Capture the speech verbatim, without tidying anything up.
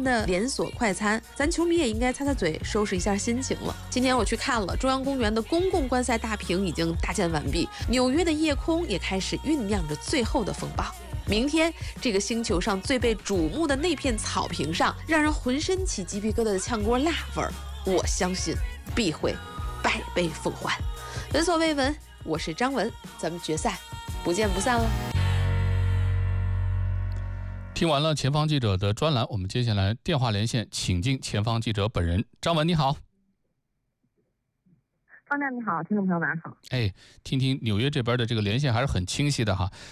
的连锁快餐，咱球迷也应该擦擦嘴，收拾一下心情了。今天我去看了中央公园的公共观赛大屏已经搭建完毕，纽约的夜空也开始酝酿着最后的风暴。明天，这个星球上最被瞩目的那片草坪上，让人浑身起鸡皮疙瘩的炝锅辣味儿，我相信必会百倍奉还。闻所未闻，我是张文，咱们决赛不见不散了。 听完了前方记者的专栏，我们接下来电话连线，请进前方记者本人。张文你好。 方亮你好，听众朋友们好。 哎，听听纽约这边的这个连线还是很清晰的哈。